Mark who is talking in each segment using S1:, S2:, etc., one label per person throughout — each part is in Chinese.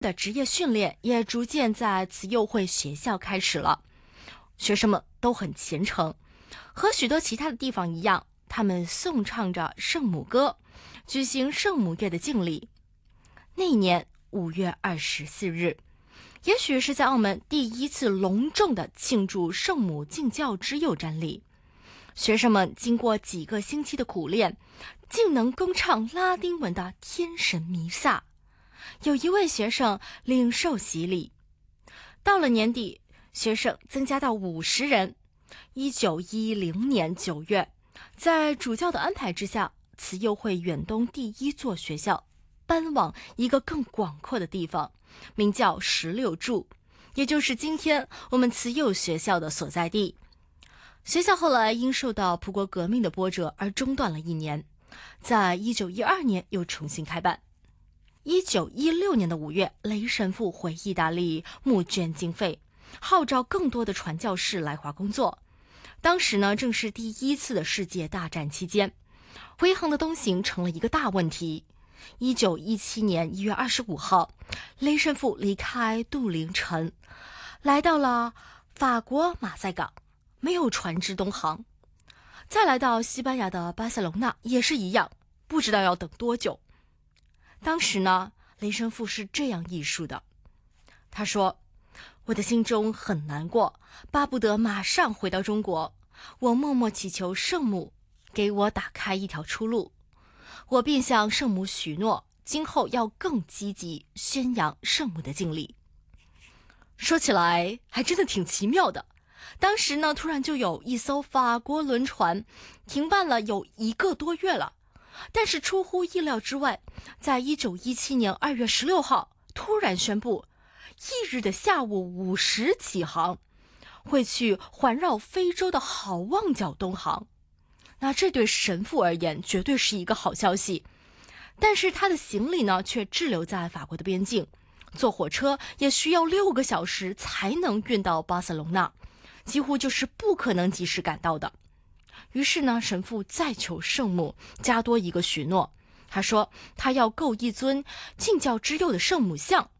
S1: 的职业训练也逐渐在慈幼会学校开始了。学生们都很虔诚，和许多其他的地方一样，他们颂唱着圣母歌，举行圣母月的敬礼。那一年5月24日，也许是在澳门第一次隆重的庆祝圣母敬教之佑瞻礼。学生们经过几个星期的苦练，竟能歌唱拉丁文的天神弥撒。有一位学生领受洗礼。到了年底，学生增加到50人。1910年9月，在主教的安排之下，慈幼会远东第一座学校搬往一个更广阔的地方，名叫16柱，也就是今天我们慈幼学校的所在地。学校后来因受到葡国革命的波折而中断了1年，在1912年又重新开办。1916年的5月，雷神父回意大利募捐经费，号召更多的传教士来华工作。当时呢，正是第一次的世界大战期间，回航的东行成了一个大问题。1917年1月25号，雷神父离开杜林城，来到了法国马赛港，没有船只东航。再来到西班牙的巴塞隆纳也是一样，不知道要等多久。当时呢，雷神父是这样忆述的，他说：我的心中很难过，巴不得马上回到中国。我默默祈求圣母给我打开一条出路。我便向圣母许诺，今后要更积极宣扬圣母的敬礼。说起来还真的挺奇妙的，当时呢，突然就有一艘法国轮船停办了有1个多月了。但是出乎意料之外，在1917年2月16号突然宣布，翌日的下午5时起航，会去环绕非洲的好望角东航。那这对神父而言绝对是一个好消息，但是他的行李呢却滞留在法国的边境，坐火车也需要6个小时才能运到巴塞隆纳，几乎就是不可能及时赶到的。于是呢，神父再求圣母加多一个许诺，他说他要购一尊敬教之佑的圣母像，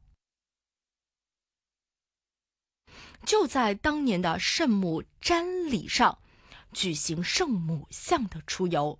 S1: 就在当年的圣母瞻礼上举行圣母像的出游。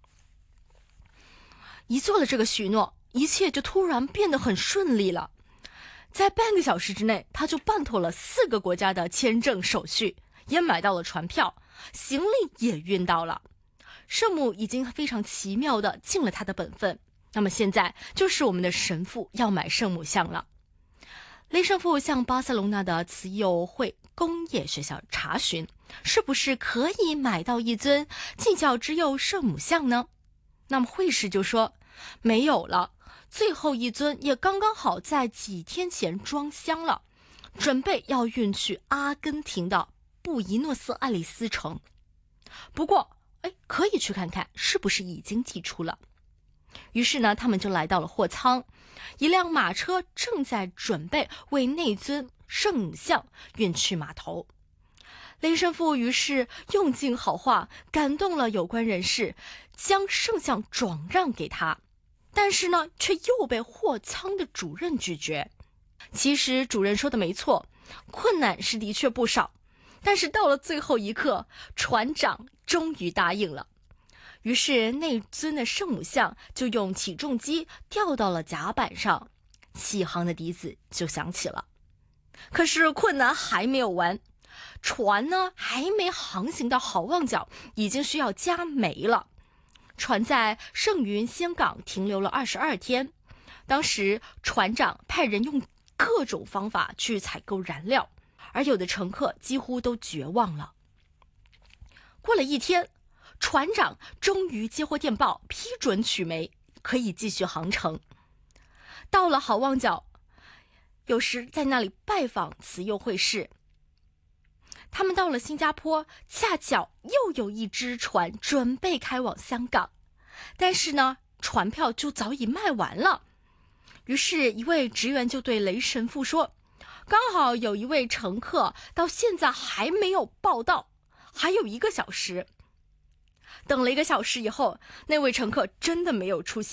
S1: 一做了这个许诺，一切就突然变得很顺利了。在半个小时之内，他就办妥了4个国家的签证手续，也买到了船票，行李也运到了。圣母已经非常奇妙地尽了他的本分，那么现在就是我们的神父要买圣母像了。雷神父向巴塞隆纳的慈幼会工业学校查询，是不是可以买到一尊敬教之佑圣母像呢？那么会士就说没有了，最后一尊也刚刚好在几天前装箱了，准备要运去阿根廷的布宜诺斯艾利斯城。不过可以去看看是不是已经寄出了。于是呢，他们就来到了货仓，一辆马车正在准备为那尊圣母像运去码头。雷神父于是用尽好话，感动了有关人士，将圣像转让给他。但是呢，却又被货仓的主任拒绝。其实主任说的没错，困难是的确不少，但是到了最后一刻，船长终于答应了。于是那尊的圣母像就用起重机吊到了甲板上，起航的笛子就响起了。可是困难还没有完，船呢还没航行到好望角，已经需要加煤了。船在圣云仙港停留了22天，当时船长派人用各种方法去采购燃料，而有的乘客几乎都绝望了。过了1天，船长终于接获电报，批准取煤，可以继续航程。到了好望角，有时在那里拜访慈幼会士。他们到了新加坡，恰巧又有一只船准备开往香港，但是呢，船票就早已卖完了。于是一位职员就对雷神父说，刚好有一位乘客到现在还没有报到，还有1个小时。等了1个小时以后，那位乘客真的没有出现，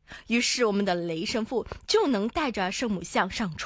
S1: 于是我们的雷神父就能带着圣母像上船。